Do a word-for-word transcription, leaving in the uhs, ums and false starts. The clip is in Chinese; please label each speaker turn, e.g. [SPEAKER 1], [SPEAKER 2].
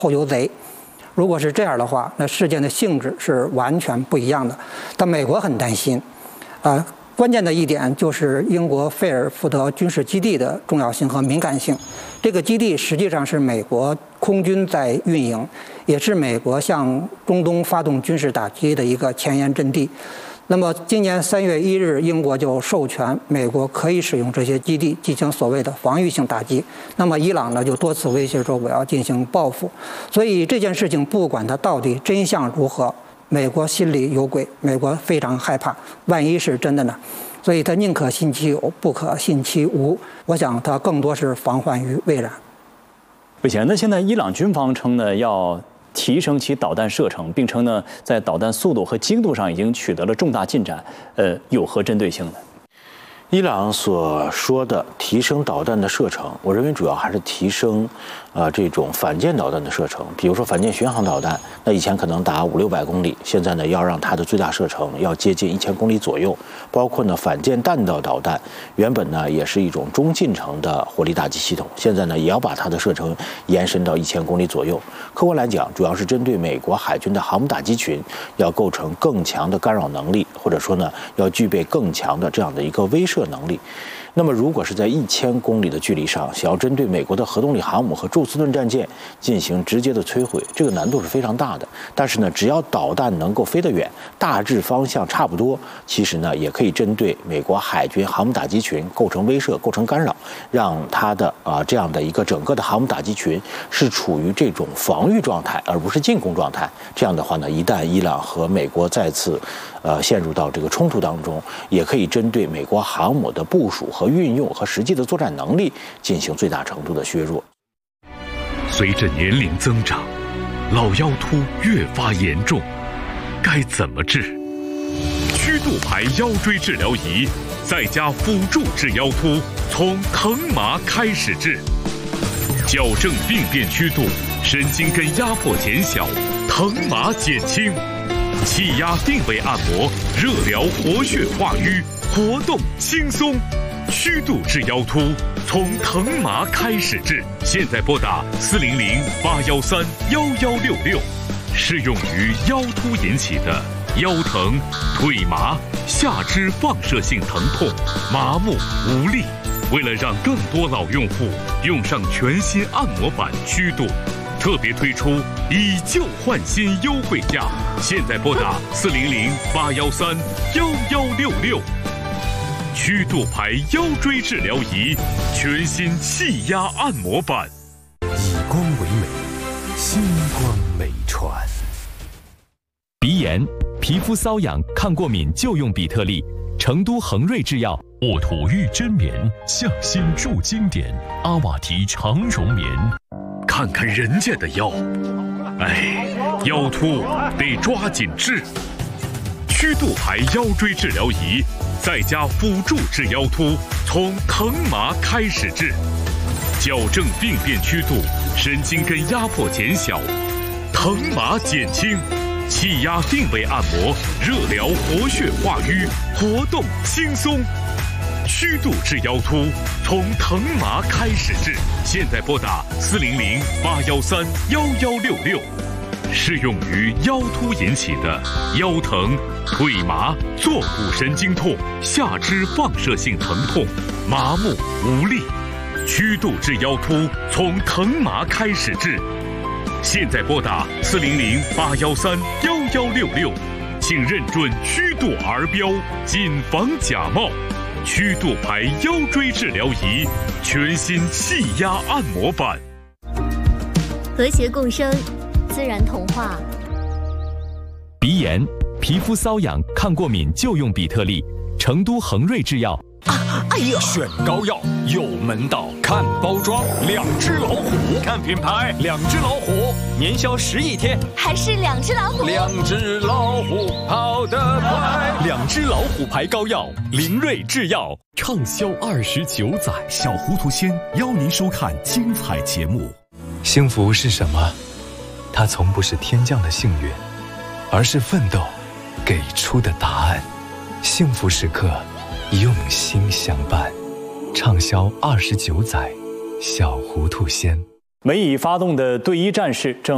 [SPEAKER 1] 后有贼。如果是这样的话，那事件的性质是完全不一样的。但美国很担心，啊、呃，关键的一点就是英国费尔福德军事基地的重要性和敏感性。这个基地实际上是美国空军在运营，也是美国向中东发动军事打击的一个前沿阵地。那么今年三月一日，英国就授权美国可以使用这些基地进行所谓的防御性打击。那么伊朗呢就多次威胁说我要进行报复。所以这件事情不管它到底真相如何，美国心里有鬼，美国非常害怕，万一是真的呢？所以他宁可信其有，不可信其无。我想他更多是防患于未然。
[SPEAKER 2] 魏先生，那现在伊朗军方称呢要提升其导弹射程，并称呢在导弹速度和精度上已经取得了重大进展，呃，有何针对性呢？
[SPEAKER 3] 伊朗所说的提升导弹的射程，我认为主要还是提升，呃，这种反舰导弹的射程。比如说反舰巡航导弹，那以前可能达五六百公里，现在呢要让它的最大射程要接近一千公里左右。包括呢反舰弹道导弹，原本呢也是一种中近程的火力打击系统，现在呢也要把它的射程延伸到一千公里左右。客观来讲，主要是针对美国海军的航母打击群，要构成更强的干扰能力，或者说呢要具备更强的这样的一个威慑能力。那么，如果是在一千公里的距离上，想要针对美国的核动力航母和宙斯盾战舰进行直接的摧毁，这个难度是非常大的。但是呢，只要导弹能够飞得远，大致方向差不多，其实呢，也可以针对美国海军航母打击群构成威慑、构成干扰，让它的啊、呃、这样的一个整个的航母打击群是处于这种防御状态，而不是进攻状态。这样的话呢，一旦伊朗和美国再次呃陷入到这个冲突当中，也可以针对美国航母的部署和运用和实际的作战能力进行最大程度的削弱。
[SPEAKER 4] 随着年龄增长，老腰突越发严重，该怎么治？曲度牌腰椎治疗仪再加辅助治腰突，从疼麻开始治，矫正病变曲度，神经根压迫减小，疼麻减轻，气压定位按摩，热疗活血化瘀，活动轻松。曲度治腰突，从疼麻开始治。现在拨打四零零八幺三幺幺六六，适用于腰突引起的腰疼、腿麻、下肢放射性疼痛、麻木无力。为了让更多老用户用上全新按摩版曲度，特别推出以旧换新优惠价。现在拨打四零零八幺三幺幺六六。曲度牌腰椎治疗仪，全新气压按摩版，
[SPEAKER 5] 以光为美，星光美传。
[SPEAKER 6] 鼻炎、皮肤瘙痒、抗过敏就用比特利。成都恒瑞制药
[SPEAKER 4] 沃土玉真棉，匠心铸经典，阿瓦提长绒棉。看看人家的腰，哎，腰突得抓紧治。曲度牌腰椎治疗仪再加辅助治腰突，从疼麻开始治，矫正病变曲度，神经根压迫减小，疼麻减轻，气压定位按摩，热疗活血化瘀，活动轻松。曲度治腰突，从疼麻开始治。现在拨打四零零八幺三幺幺六六。适用于腰突引起的腰疼、腿麻、坐骨神经痛、下肢放射性疼痛、麻木无力。曲度治腰突，从疼麻开始治。现在拨打四零零八幺三幺幺六六，请认准曲度儿标，谨防假冒。曲度牌腰椎治疗仪，全新气压按摩版。
[SPEAKER 7] 和谐共生，自然童话。
[SPEAKER 6] 鼻炎、皮肤瘙痒、抗过敏就用比特利。成都恒瑞制药。
[SPEAKER 5] 啊，哎呀，选膏药有门道，看包装，两只老虎；看品牌，两只老虎，年销十亿天，
[SPEAKER 7] 还是两只老虎。
[SPEAKER 5] 两只老虎跑得快，两只老虎牌膏药，林瑞制药畅销二十九载。
[SPEAKER 4] 小糊涂仙邀您收看精彩节目。
[SPEAKER 8] 幸福是什么？它从不是天降的幸运，而是奋斗给出的答案。幸福时刻，用心相伴，畅销二十九载。小糊涂仙。
[SPEAKER 2] 美以发动的对伊战事正